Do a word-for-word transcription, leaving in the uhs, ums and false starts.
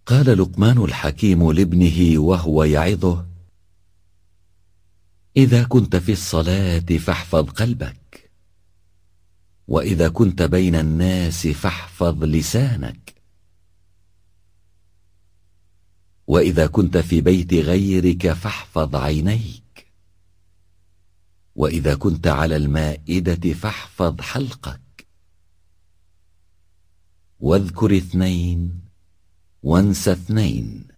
قال لقمان الحكيم لابنه وهو يعظه: إذا كنت في الصلاة فاحفظ قلبك، وإذا كنت بين الناس فاحفظ لسانك، وإذا كنت في بيت غيرك فاحفظ عينيك، وإذا كنت على المائدة فاحفظ حلقك. واذكر اثنين وانس اثنين.